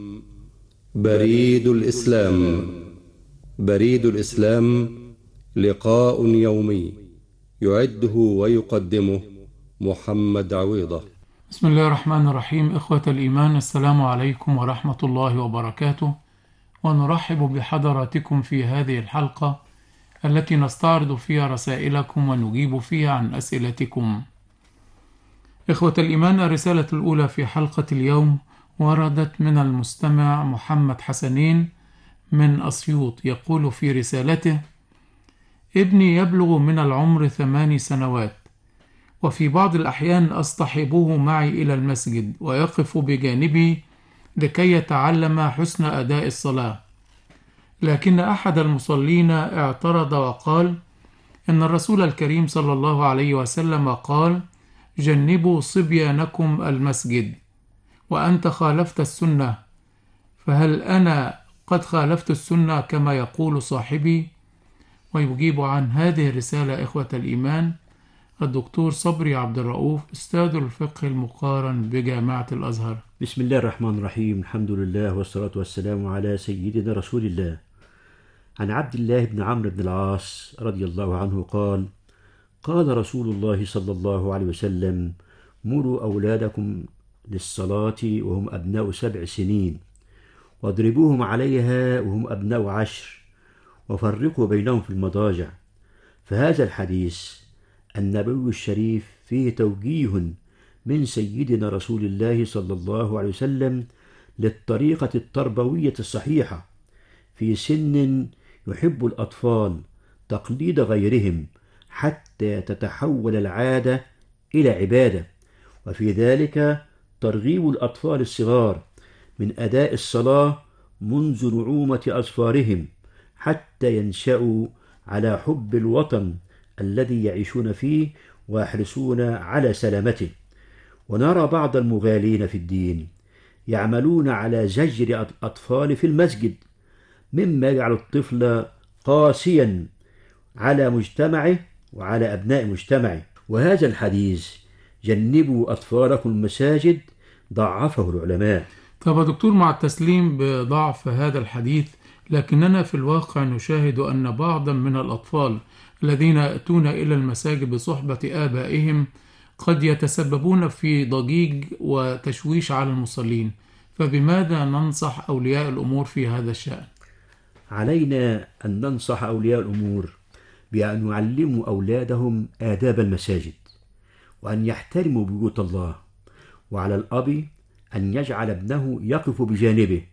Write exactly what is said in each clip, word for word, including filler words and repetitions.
بريد الإسلام. بريد الإسلام لقاء يومي يعده ويقدمه محمد عويضة. بسم الله الرحمن الرحيم. إخوة الإيمان، السلام عليكم ورحمة الله وبركاته، ونرحب بحضراتكم في هذه الحلقة التي نستعرض فيها رسائلكم ونجيب فيها عن أسئلتكم. إخوة الإيمان، الرسالة الأولى في حلقة اليوم وردت من المستمع محمد حسنين من أسيوط. يقول في رسالته: ابني يبلغ من العمر ثماني سنوات، وفي بعض الأحيان أصطحبه معي إلى المسجد ويقف بجانبي لكي يتعلم حسن أداء الصلاة، لكن أحد المصلين اعترض وقال إن الرسول الكريم صلى الله عليه وسلم قال: جنبوا صبيانكم المسجد، وأنت خالفت السنة، فهل أنا قد خالفت السنة كما يقول صاحبي؟ ويجيب عن هذه الرسالة إخوة الإيمان الدكتور صبري عبد الرؤوف، أستاذ الفقه المقارن بجامعة الأزهر. بسم الله الرحمن الرحيم. الحمد لله والصلاة والسلام على سيدنا رسول الله. عن عبد الله بن عمرو بن العاص رضي الله عنه قال: قال رسول الله صلى الله عليه وسلم: مروا أولادكم للصلاة وهم أبناء سبع سنين، واضربوهم عليها وهم أبناء عشر، وفرقوا بينهم في المضاجع. فهذا الحديث النبوي الشريف فيه توجيه من سيدنا رسول الله صلى الله عليه وسلم للطريقة التربوية الصحيحة في سن يحب الأطفال تقليد غيرهم حتى تتحول العادة إلى عبادة، وفي ذلك ترغيب الأطفال الصغار من أداء الصلاة منذ نعومة أظفارهم حتى ينشأوا على حب الوطن الذي يعيشون فيه ويحرصون على سلامته. ونرى بعض المغالين في الدين يعملون على زجر الأطفال في المسجد، مما يجعل الطفل قاسيا على مجتمعه وعلى أبناء مجتمعه. وهذا الحديث جنبوا أطفالكم المساجد ضعفه العلماء. طب يا دكتور، مع التسليم بضعف هذا الحديث، لكننا في الواقع نشاهد أن بعضا من الأطفال الذين يأتون إلى المساجد بصحبة آبائهم قد يتسببون في ضجيج وتشويش على المصلين، فبماذا ننصح أولياء الأمور في هذا الشأن؟ علينا أن ننصح أولياء الأمور بأن يعلموا أولادهم آداب المساجد، وأن يحترموا بيوت الله، وعلى الأب أن يجعل ابنه يقف بجانبه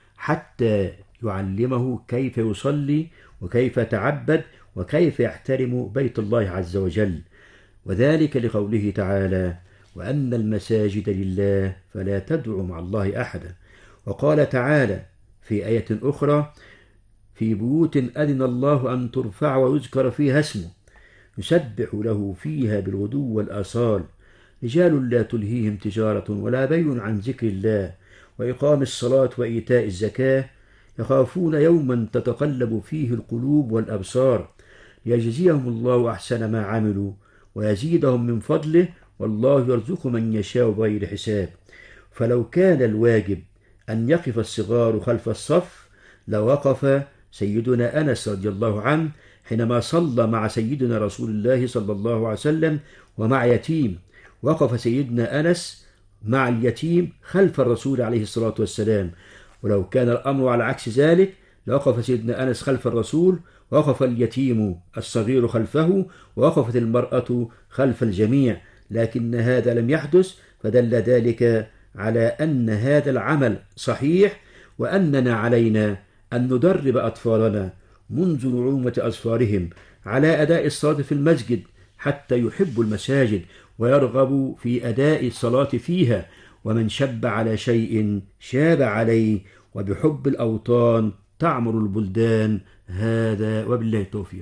حتى يعلمه كيف يصلي وكيف يتعبد وكيف يحترم بيت الله عز وجل، وذلك لقوله تعالى: وأن المساجد لله فلا تدعوا مع الله أحدا. وقال تعالى في آية أخرى: في بيوت أذن الله أن ترفع ويذكر فيها اسمه يسبح له فيها بالغدو والآصال رجال لا تلهيهم تجارة ولا بيع عن ذكر الله وإقام الصلاة وإيتاء الزكاة يخافون يوما تتقلب فيه القلوب والأبصار ليجزيهم الله أحسن ما عملوا ويزيدهم من فضله والله يرزق من يشاء بغير حساب. فلو كان الواجب أن يقف الصغار خلف الصف لوقف سيدنا أنس رضي الله عنه حينما صلى مع سيدنا رسول الله صلى الله عليه وسلم ومع يتيم. وقف سيدنا أنس مع اليتيم خلف الرسول عليه الصلاة والسلام. ولو كان الأمر على عكس ذلك لوقف سيدنا أنس خلف الرسول، وقف اليتيم الصغير خلفه، ووقفت المرأة خلف الجميع، لكن هذا لم يحدث، فدل ذلك على أن هذا العمل صحيح، وأننا علينا أن ندرب أطفالنا منذ نعومة أظفارهم على أداء الصلاة في المسجد حتى يحبوا المساجد ويرغبوا في أداء الصلاة فيها. ومن شب على شيء شاب عليه، وبحب الأوطان تعمر البلدان. هذا وبالله التوفيق.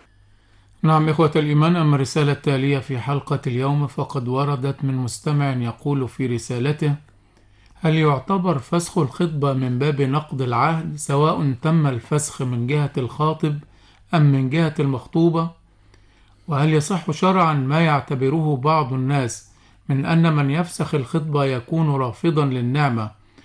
نعم إخوة الإيمان، أما الرسالة التالية في حلقة اليوم فقد وردت من مستمع يقول في رسالته: هل يعتبر فسخ الخطبة من باب نقض العهد سواء تم الفسخ من جهة الخاطب أم من جهة المخطوبة؟ وهل يصح شرعا ما يعتبره بعض الناس من أن من يفسخ الخطبة يكون رافضا للنعمة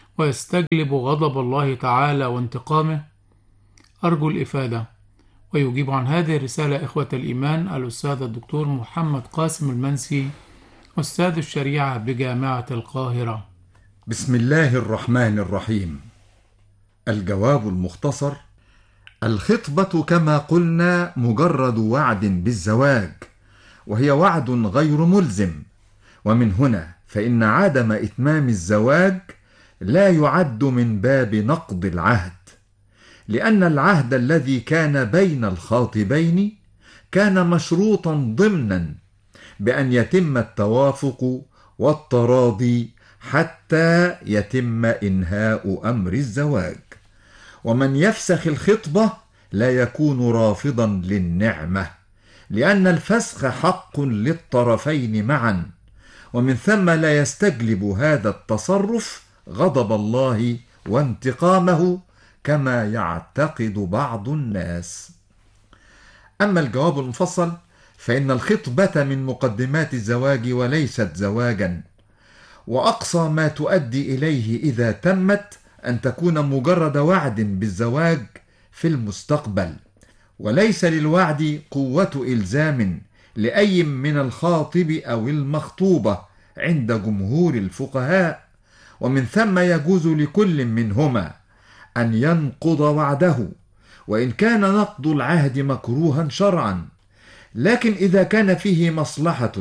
ويستجلب غضب الله تعالى وانتقامه؟ أرجو الإفادة. ويجيب عن هذه الرسالة إخوة الإيمان الأستاذ الدكتور محمد قاسم المنسي، أستاذ الشريعة بجامعة القاهرة. بسم الله الرحمن الرحيم. الجواب المختصر: الخطبة كما قلنا مجرد وعد بالزواج، وهي وعد غير ملزم، ومن هنا فإن عدم إتمام الزواج لا يعد من باب نقض العهد، لأن العهد الذي كان بين الخاطبين كان مشروطا ضمنا بأن يتم التوافق والتراضي حتى يتم إنهاء أمر الزواج. ومن يفسخ الخطبة لا يكون رافضا للنعمة، لأن الفسخ حق للطرفين معا، ومن ثم لا يستجلب هذا التصرف غضب الله وانتقامه كما يعتقد بعض الناس. أما الجواب المفصل فإن الخطبة من مقدمات الزواج وليست زواجا، وأقصى ما تؤدي إليه إذا تمت أن تكون مجرد وعد بالزواج في المستقبل، وليس للوعد قوة إلزام لأي من الخاطب أو المخطوبة عند جمهور الفقهاء، ومن ثم يجوز لكل منهما أن ينقض وعده، وإن كان نقض العهد مكروها شرعا، لكن إذا كان فيه مصلحة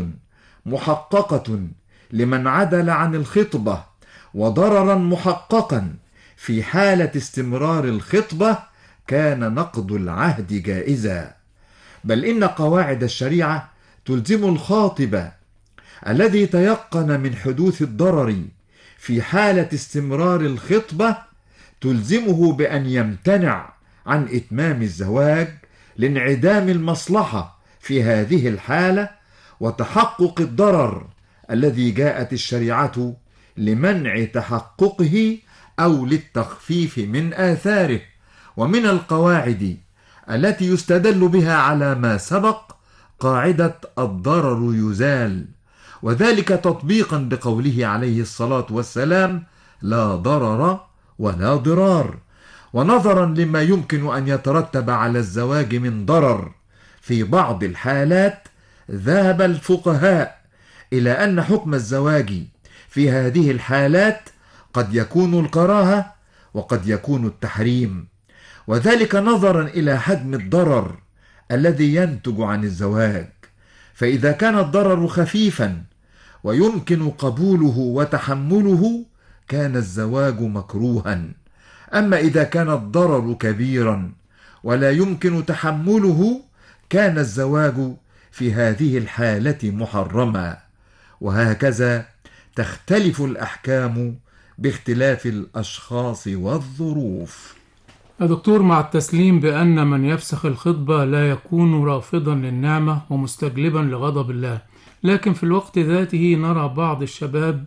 محققة لمن عدل عن الخطبة وضررا محققا في حالة استمرار الخطبة كان نقض العهد جائزا. بل إن قواعد الشريعة تلزم الخاطب الذي تيقن من حدوث الضرر في حالة استمرار الخطبة تلزمه بأن يمتنع عن إتمام الزواج لانعدام المصلحة في هذه الحالة وتحقق الضرر الذي جاءت الشريعة لمنع تحققه أو للتخفيف من آثاره. ومن القواعد التي يستدل بها على ما سبق قاعدة الضرر يزال، وذلك تطبيقا بقوله عليه الصلاة والسلام: لا ضرر ولا ضرار. ونظرا لما يمكن أن يترتب على الزواج من ضرر في بعض الحالات، ذهب الفقهاء إلى أن حكم الزواج في هذه الحالات قد يكون الكراهة وقد يكون التحريم، وذلك نظرا إلى حجم الضرر الذي ينتج عن الزواج. فإذا كان الضرر خفيفا ويمكن قبوله وتحمله كان الزواج مكروها، أما إذا كان الضرر كبيرا ولا يمكن تحمله كان الزواج في هذه الحالة محرما. وهكذا تختلف الأحكام باختلاف الأشخاص والظروف. يا دكتور، مع التسليم بأن من يفسخ الخطبة لا يكون رافضا للنعمة ومستجلبا لغضب الله، لكن في الوقت ذاته نرى بعض الشباب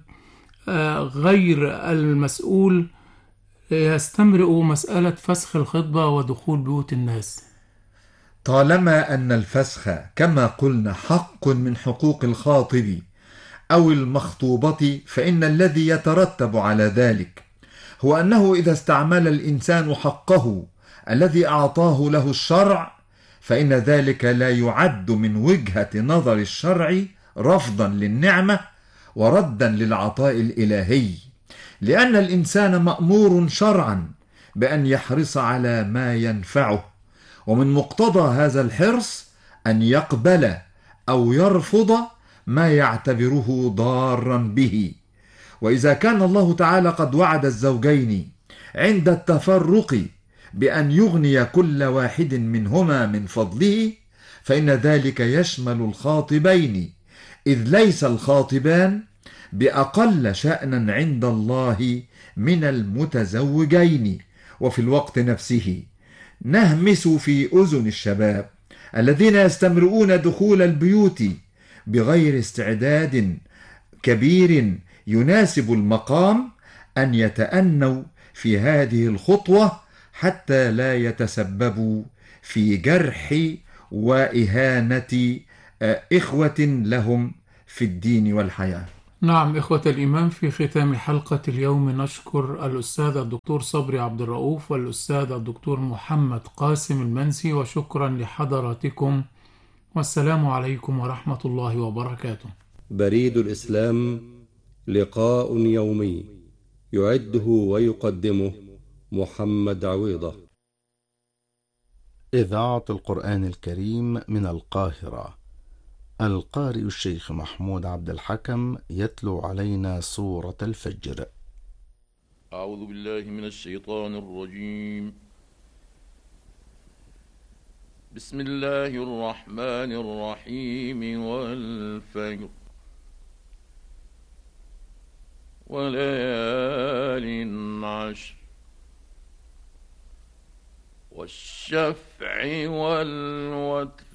غير المسؤول يستمرئ مسألة فسخ الخطبة ودخول بيوت الناس. طالما أن الفسخ كما قلنا حق من حقوق الخاطب أو المخطوبة، فإن الذي يترتب على ذلك هو أنه إذا استعمل الإنسان حقه الذي أعطاه له الشرع فإن ذلك لا يعد من وجهة نظر الشرع رفضا للنعمة وردا للعطاء الإلهي، لأن الإنسان مأمور شرعا بأن يحرص على ما ينفعه، ومن مقتضى هذا الحرص أن يقبل أو يرفض ما يعتبره ضارا به. وإذا كان الله تعالى قد وعد الزوجين عند التفرق بأن يغني كل واحد منهما من فضله فإن ذلك يشمل الخاطبين، إذ ليس الخاطبان بأقل شأنا عند الله من المتزوجين. وفي الوقت نفسه نهمس في أذن الشباب الذين يستمرؤون دخول البيوت بغير استعداد كبير يناسب المقام أن يتأنوا في هذه الخطوة حتى لا يتسببوا في جرح وإهانة إخوة لهم في الدين والحياة. نعم إخوة الإيمان، في ختام حلقة اليوم نشكر الأستاذ الدكتور صبري عبد الرؤوف والأستاذ الدكتور محمد قاسم المنسي، وشكرا لحضراتكم، والسلام عليكم ورحمة الله وبركاته. بريد الإسلام، لقاء يومي يعده ويقدمه محمد عويضة. إذاعة القرآن الكريم من القاهرة. القارئ الشيخ محمود عبد الحكم يتلو علينا سورة الفجر. أعوذ بالله من الشيطان الرجيم. بسم الله الرحمن الرحيم. والفجر وليال عشر والشفع والوتر